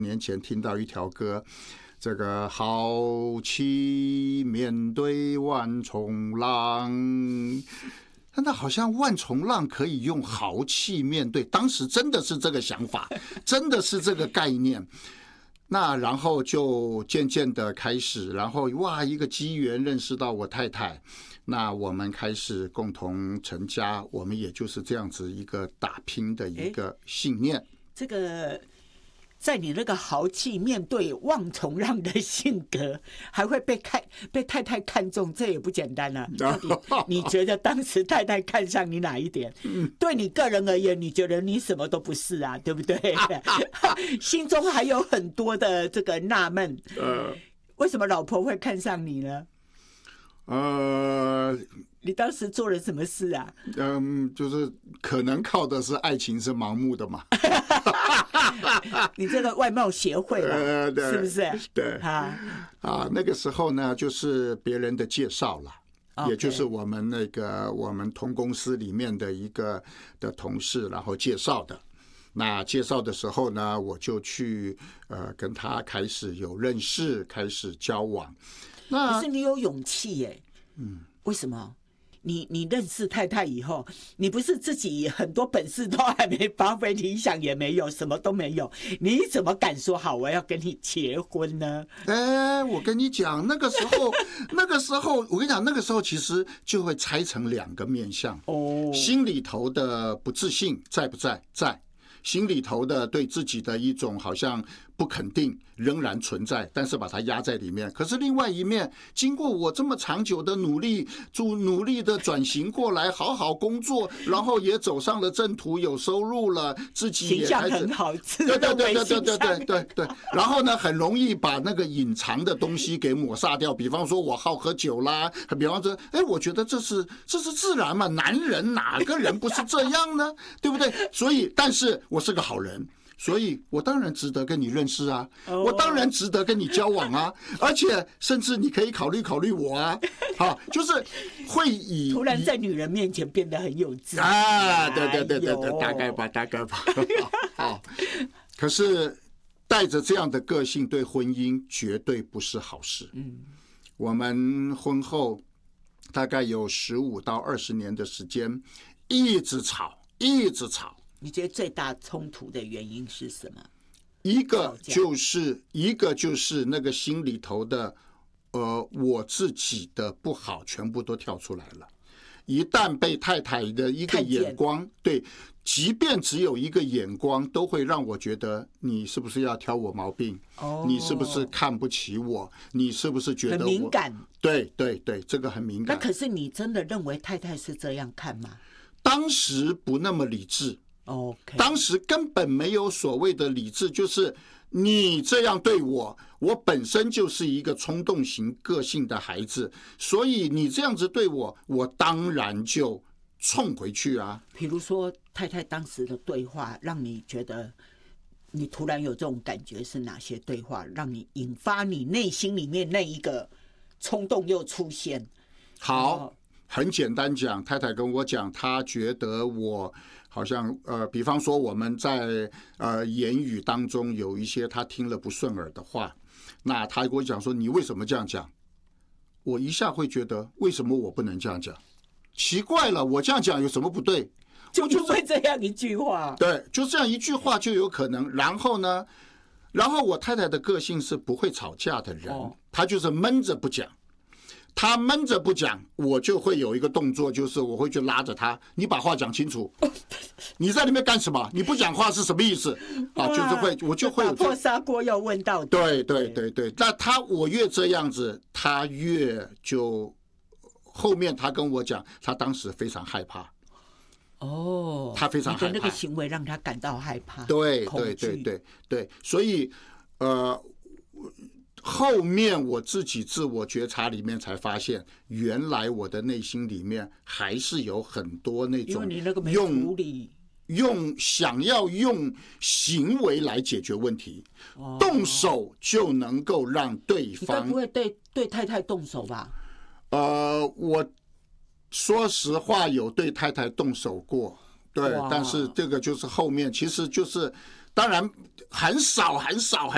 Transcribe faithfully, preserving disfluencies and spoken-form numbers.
年前听到一条歌，这个豪气面对万重浪，但那好像万重浪可以用豪气面对，当时真的是这个想法，真的是这个概念。那然后就渐渐的开始，然后哇，一个机缘认识到我太太，那我们开始共同成家，我们也就是这样子一个打拼的一个信念。 这个在你那个豪气面对望重浪的性格，还会被看被太太看中，这也不简单啊。到底你觉得当时太太看上你哪一点？对你个人而言，你觉得你什么都不是啊，对不对？心中还有很多的这个纳闷。为什么老婆会看上你呢？ 呃， 你当时做了什么事啊？ 嗯，就是可能靠的是爱情是盲目的嘛。 你这个外貌协会了，呃、是不是？ 对啊，啊，那个时候呢，就是别人的介绍了。Okay. 也就是我们那个我们同公司里面的一个的同事，然后介绍的。那介绍的时候呢，我就去呃跟他开始有认识，开始交往。那可是你有勇气耶，嗯，为什么？你你认识太太以后，你不是自己很多本事都还没发挥，理想也没有，什么都没有，你怎么敢说好我要跟你结婚呢？ 哎，我跟你讲，那个时候，那个时候，我跟你讲，那个时候其实就会拆成两个面向哦，心里头的不自信在不在？在。心里头的对自己的一种好像不肯定仍然存在，但是把它压在里面。可是另外一面，经过我这么长久的努力，就努力的转型过来，好好工作，然后也走上了正途，有收入了，自己也开始形象很好， 对对对对对对对对对。然后呢，很容易把那个隐藏的东西给抹杀掉。比方说我好喝酒啦，比方说，哎，我觉得这是这是自然嘛，男人哪个人不是这样呢？对不对？所以，但是我是个好人，所以我当然值得跟你认识啊，我当然值得跟你交往啊，而且甚至你可以考虑考虑我啊，好，就是会以突然在女人面前变得很有自信啊，对对对对对，大概吧，大概吧，好，可是带着这样的个性对婚姻绝对不是好事。嗯，我们婚后大概有十五到二十年的时间，一直吵，一直吵。 你觉得最大冲突的原因是什么？ 一个就是一个就是那个心里头的，呃，我自己的不好全部都跳出来了。一旦被太太的一个眼光，对，即便只有一个眼光，都会让我觉得你是不是要挑我毛病？哦，你是不是看不起我？你是不是觉得我很敏感？ 对对对，这个很敏感。 那可是你真的认为太太是这样看吗？ 当时不那么理智。 Okay. 当时根本没有所谓的理智，就是你这样对我，我本身就是一个冲动型个性的孩子，所以你这样子对我，我当然就冲回去啊。 比如说太太当时的对话，让你觉得你突然有这种感觉，是哪些对话让你引发你内心里面那一个冲动又出现？ 好，很简单讲，太太跟我讲，她觉得我好像呃，比方说我们在呃言语当中有一些她听了不顺耳的话，那她跟我讲说你为什么这样讲？我一下会觉得为什么我不能这样讲？奇怪了，我这样讲有什么不对？ 就因为这样一句话， 对，就这样一句话就有可能。然后呢，然后我太太的个性是不会吵架的人，哦、她就是闷着不讲。他闷着不讲，我就会有一个动作，就是我会去拉着他，你把话讲清楚。你在那边干什么？你不讲话是什么意思？啊，就是会，我就会有打破砂锅要问到底。 对对对对，那他我越这样子，他越就后面他跟我讲，他当时非常害怕。 哦， 他非常害怕， 你的那个行为让他感到害怕。 对对对对对，所以呃。后面我自己自我觉察里面才发现，原来我的内心里面还是有很多那种用用想要用行为来解决问题，哦、动手就能够让对方。 你该不会对对太太动手吧？ 呃，我说实话有对太太动手过，对，但是这个就是后面其实就是当然很少很少很。